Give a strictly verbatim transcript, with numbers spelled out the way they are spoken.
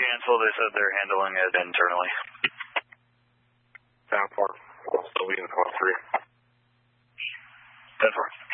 cancel. They said they're handling it internally. Down four. Still leading four three. ten four.